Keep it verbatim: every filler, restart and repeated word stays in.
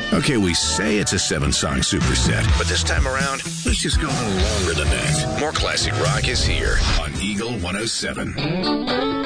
Okay, we say it's a seven-song superset, but this time around, let's just go a little longer than that. More classic rock is here on Eagle one oh seven.